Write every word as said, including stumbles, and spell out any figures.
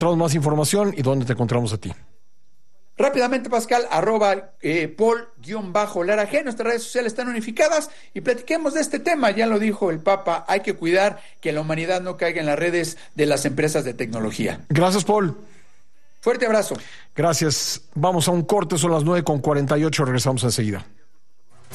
Traemos más información y dónde te encontramos a ti. Rápidamente, Pascal, arroba eh, Paul-Lara G. Nuestras redes sociales están unificadas y platiquemos de este tema. Ya lo dijo el Papa, hay que cuidar que la humanidad no caiga en las redes de las empresas de tecnología. Gracias, Paul. Fuerte abrazo. Gracias. Vamos a un corte, son las nueve con cuarenta y ocho, regresamos enseguida.